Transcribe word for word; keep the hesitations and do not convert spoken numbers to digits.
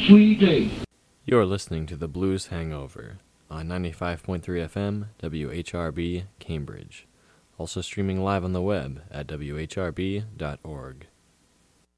sweet day. You're listening to The Blues Hangover on ninety-five point three F M, W H R B, Cambridge. Also streaming live on the web at W H R B dot org.